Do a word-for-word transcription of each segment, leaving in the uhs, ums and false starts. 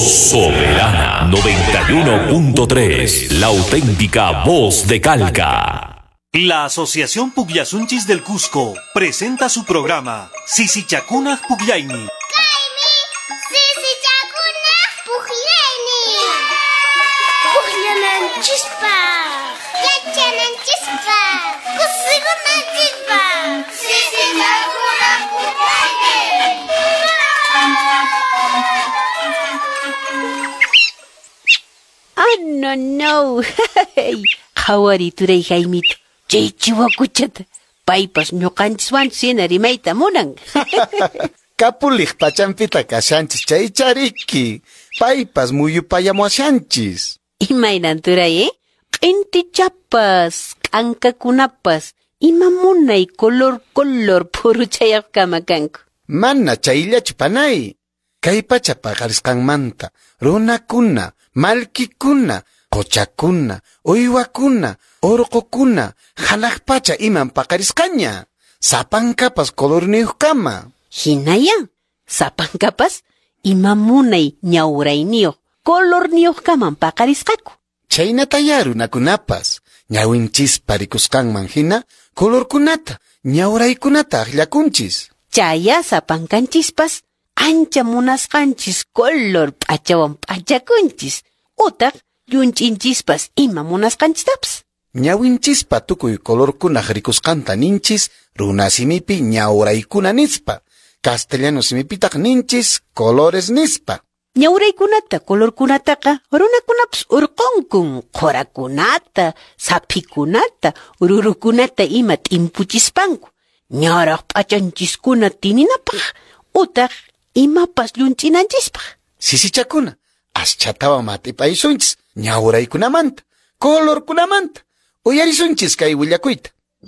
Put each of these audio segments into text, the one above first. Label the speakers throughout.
Speaker 1: Soberana noventa y uno punto tres, la auténtica voz de Calca.
Speaker 2: La Asociación Pugliasunchis del Cusco presenta su programa Sisichakunaj Pugliayni.
Speaker 3: Oh, no, no. Hawari turay Jaimito. Chay chiwakuchata. Paypas ñuqanchikwan sina rimayta munan.
Speaker 4: Kapuliq pachampita kashanchis chay chariki. Paypas muyupayamushanchis.
Speaker 3: Imaynan turay, eh? Q'intichapas, k'ankakunapas, ima munay color color puru chayaqkama kanku.
Speaker 4: Mana chayllachu panay. Kay pacha paqarisqanmanta runakuna, malkikuna, qochakuna, uywakuna, urqukuna, hanaq pacha iman paqarisqaña. Sapankapas colorniyuqkama.
Speaker 3: Hinaya, sapankapas ima munay ñawrayniyuq colorniyuqkaman paqarisqaku.
Speaker 4: Chaynataya runakunapas ñawinchispa rikusqanman hina colorkunata, ñawraykunata aqllakunchis.
Speaker 3: Chaya sapankanchispas ancha munasqanchis color p'achawan p'achakunchis. Utaq llunch'inchispas ima munasqanchistapas.
Speaker 4: Ñawinchispa tukuy colorkunaq rikusqanta ninchis runa simipi ñawraykuna nispa. Castellano simipitaq ninchis colores nispa.
Speaker 3: Ñawraykunata colorkunataqa runakunapas urqunku qorakunata, sapikunata, rurukunata ima t'impuchispanku. Ñaraq p'achanchiskuna tininapaq utaq imapas llunch'inanchispaq.
Speaker 4: Sisichakuna, aschatawan matipaysunchis ñawraykunamanta, colorkunamanta. Uyarisunchis kay willakuyta.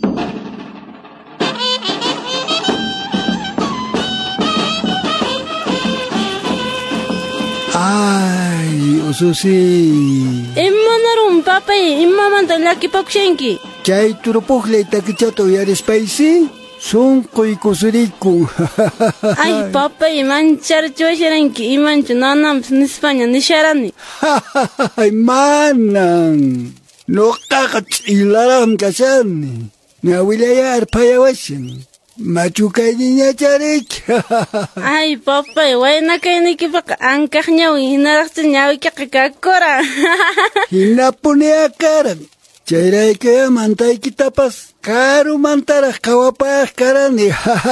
Speaker 5: Ay, ususi.
Speaker 6: Imanarum papay, imamanta llakipakushanki.
Speaker 5: Chay turupuqlay takichata uyarispaysi, sunquy kusurikun.
Speaker 6: Ay, papay, mancharchu washaranki, imanchu nanampas nispaña nisharani.
Speaker 5: Ay, manan. Nuqaqa ch'ilaram kashani. Ñawilaya arphayawashan. Machukayniyachariki.
Speaker 6: Ay, papay, waynakaynikipaqa ankaq ñawi hinaraqcha ñawiykiqa kakura.
Speaker 5: Hinapuni akaran. Chayraykuya mantaykitapas karu mantaraq qhawapaq karani.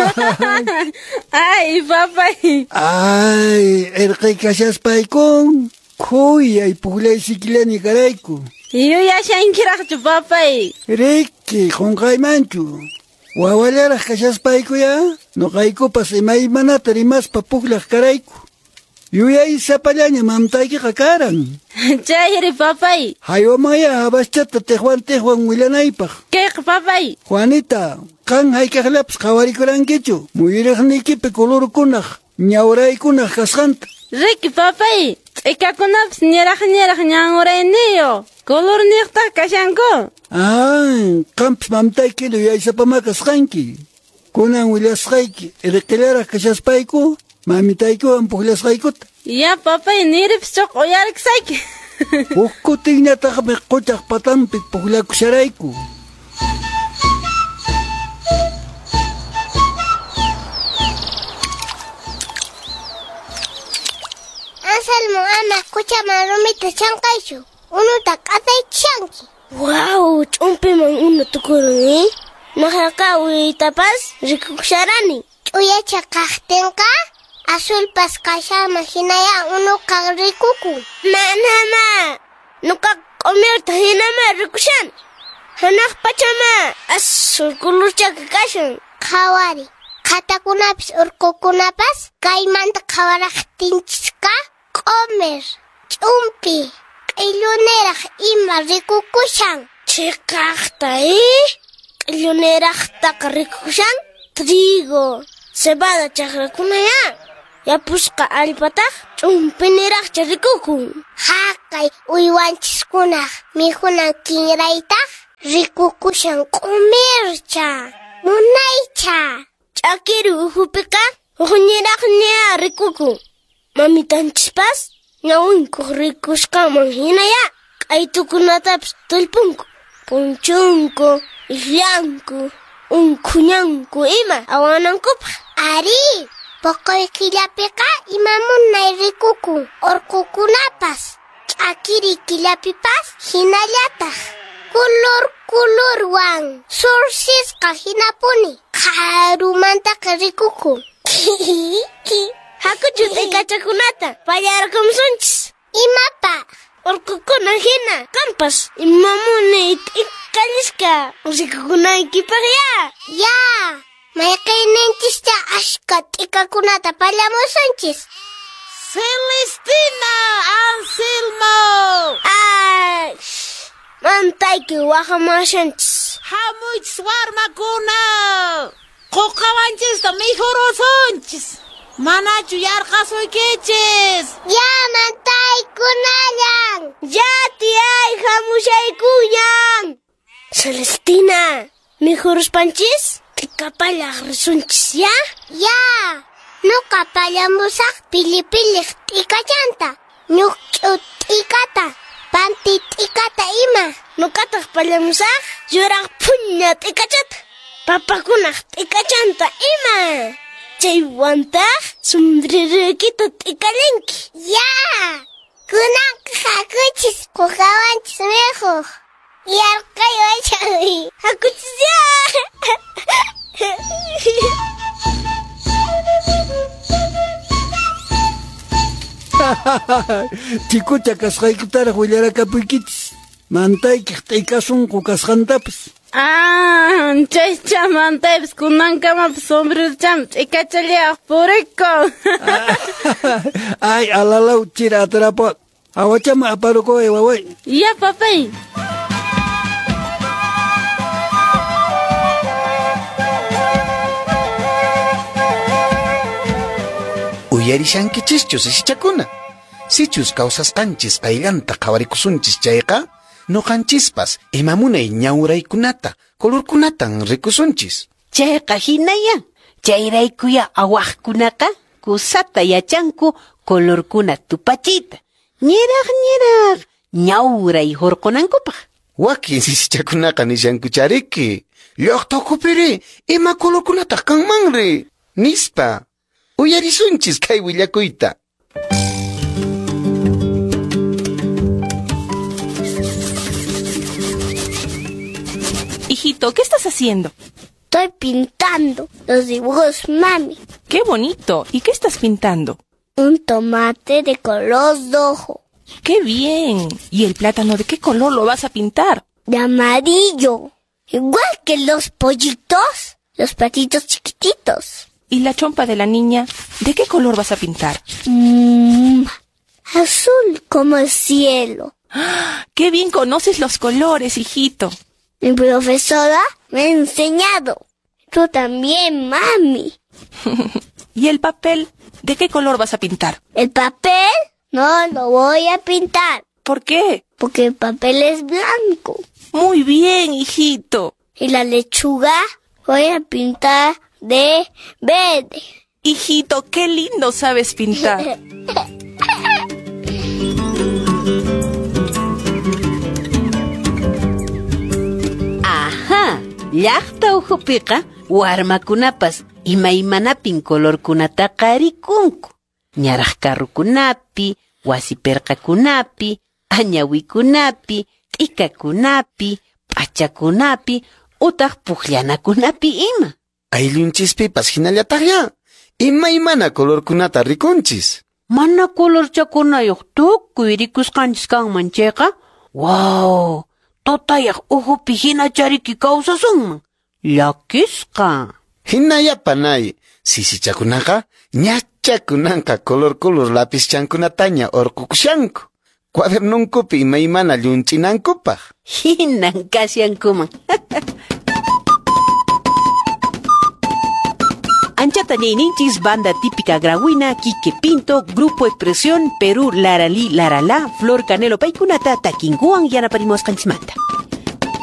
Speaker 6: Ay, papay.
Speaker 5: Ay, irqi kashaspayku. Kuyay puqlay siklani karayku.
Speaker 6: Yuyashankiraqchu, papay.
Speaker 5: Riki, qunqaymanchu. Wawallaraq kashaspaykuya, nuqaykupas imaymanata rimaspa puqlaq karayku. Yuyay sapallaña mamtaykiqa karan.
Speaker 6: Chayri, papay.
Speaker 5: Haywamaya abaschata tiqwan tiqwan wilanaypaq.
Speaker 6: Kayqa, papay.
Speaker 5: Juanita, qan haykaqlapas qhawarikurankichu. Muyuriqnikipi colorkunaq, ñawraykunaq kasqanta.
Speaker 6: Riki, papay. T'ikakunapas niraq niraq ñanurayniyo. Color niqtaq kashanku.
Speaker 5: Ay, qampas mamtaykilo yaysapamakasqanki. Kunan willasqayki, irqilaraq kashaspayku, mamitaykuwan puqlasqaykuta.
Speaker 6: Ya, papay, niripas choq uyariksayki.
Speaker 5: Hukkutinñataqmi quchaq patanpi puqlakusharayku.
Speaker 7: Anselmo, ama, escúchame, rumita chanqayshu. Unuta q'ataychishanki.
Speaker 8: Wow, ch'umpiman unu tukurun, eh? Nahaqa uyitapas rikukusharani.
Speaker 7: Ch'uyacha kaqtinqa, azulpas kashama hinaya unuqa rikuku.
Speaker 8: Manama, nuqa q'umirta hinama rikushan. Hanaq pachama, azul kulurchaka kashan.
Speaker 7: Qhawari, qhatakunapis urqukunapas, kaymanta qhawaraqtinchisqa, q'umir, ch'umpi. Q'illuneraq ima rikukushan.
Speaker 8: Chiqaqta, eh? Q'illuneraqtaqa rikukushan? Trigo, cebada chaqrakunaya. Yapusqa allpataq ch'umpiniraqcha rikukun.
Speaker 7: Haqay uywanchiskunaq mihunan kinraytaq rikukushan q'umircha, munaycha.
Speaker 8: Ch'akiri uhupiqa uhuñiraqña rikukun. Mamitanchispas ñawinku rikusqaman hinaya k'aytukunatapas tullpunku, punchunku, ishllanku, unquñanku ima awanankupaq.
Speaker 7: Ari, poqoy killapiqa imamunay rikuku urqukunapas, ch'akiri killapipas hinallataq kulur kulurwan sursisqa hinapuni qharumantaqa rikuku.
Speaker 8: Hakuchu t'ikachakunata pallarqamsunchis.
Speaker 7: Imapa?
Speaker 8: Urqukuna hina kampas imamuni t'ikallishqa rikukunaykipaq ya.
Speaker 7: Ya, mayqayninchista ashka t'ikakunata pallamusunchis.
Speaker 6: Celestina Anselmo.
Speaker 8: Ay, mantayki waqamashanchis.
Speaker 6: Hamuchis warmakuna. Qoqawanchista mijurusunchis. Manachu yarqasuykichis.
Speaker 7: Ya, mantaykunallan.
Speaker 8: Ya, tiyay, hamushaykuñan. Celestina, mijuruspanchis t'ikapallaq risunchis ya.
Speaker 7: Ya, nuqa pallamusaq pilipiliq t'ikachanta, ñuqch'u t'ikata, panti t'ikata ima.
Speaker 8: Nuqataq pallamusaq yuraq phuña t'ikachata, papakunaq t'ikachanta ima. Chaywantaq sumdririkita t'ikalinki.
Speaker 7: Ya, kunanqa hakuchis quqawanchis mijuq. Yarqay wachay.
Speaker 8: Hakuchis ya.
Speaker 5: Chikucha kasqaykutaraq willarakapuykitsis. Mantaykiq t'ikasunqu kasqantapas.
Speaker 6: Ah, chaycha mantaypas kunankamapas sombrercham t'ikachallayaq purikku.
Speaker 5: Ay, alalaw chira atrapa. Awachama aparukoy waway.
Speaker 6: Ya, papay.
Speaker 4: Uyarishankichischu sisichakuna. Sichus kawsasqanchis qayllanta qhawarikusunchis chayqa, nuqanchispas imamunay ñawraykunata, kolorkunatan rikusunchis.
Speaker 3: Chayqa hinaya, chayraykuya awaqkunaqa kusata yachanku kolorkuna tupachita. Ñiraq ñiraq ñawray hurqunankupaq.
Speaker 4: Wakin sisichakunaqa nishankuchariki. Llaqtakupiri ima kolorkunataq kanmanri, nispa. Uyarisunchis kay willakuyta.
Speaker 9: Hijito, ¿qué estás haciendo?
Speaker 8: Estoy pintando los dibujos, mami.
Speaker 9: ¡Qué bonito! ¿Y qué estás pintando?
Speaker 8: Un tomate de color rojo.
Speaker 9: ¡Qué bien! ¿Y el plátano de qué color lo vas a pintar?
Speaker 8: De amarillo. Igual que los pollitos, los patitos chiquititos.
Speaker 9: ¿Y la chompa de la niña, de qué color vas a pintar?
Speaker 8: Mm, azul como el cielo.
Speaker 9: ¡Qué bien conoces los colores, hijito!
Speaker 8: Mi profesora me ha enseñado. Tú también, mami.
Speaker 9: ¿Y el papel, de qué color vas a pintar?
Speaker 8: El papel no lo voy a pintar.
Speaker 9: ¿Por qué?
Speaker 8: Porque el papel es blanco.
Speaker 9: Muy bien, hijito.
Speaker 8: Y la lechuga voy a pintar de verde.
Speaker 9: Hijito, qué lindo sabes pintar.
Speaker 3: Ajá, llaqta uhupiqa warmakunapas imaymanapin colorkunataqa rikunku. Ñaraq carrukunapi, wasipirqakunapi, añawikunapi, t'ikakunapi, p'achakunapi, utaq pukllanakunapi ima.
Speaker 4: Ayllunchispipas hinallataqya. Imaymana colorkunata rikunchis.
Speaker 3: Mana colorchakunayuq tukuy rikusqanchis kanman chayqa. Wow, totayaq uhupi hinachariki kawsasunman. Llakisqa.
Speaker 4: Hinayapanay, sisichakunaqa ñachakunanqa color color lapischankunataña urqukushanku. Cuadernunkupi imaymana llunchinankupak.
Speaker 3: Hinan kasyankuman. Anchata ñayninchis banda típica grawina, Quique Pinto, Grupo Expresión, Perú, Laralí, Laralá, Flor Canelo paykunata takinkuwan yanaparimosqanchimanta.